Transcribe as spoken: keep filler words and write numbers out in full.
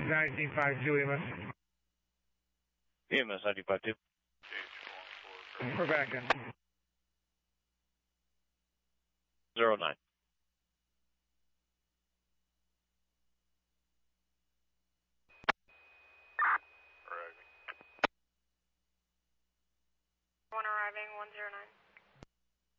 nineteen five two E M S. E M S nineteen five two. We're back in. Zero nine. One arriving, one zero nine.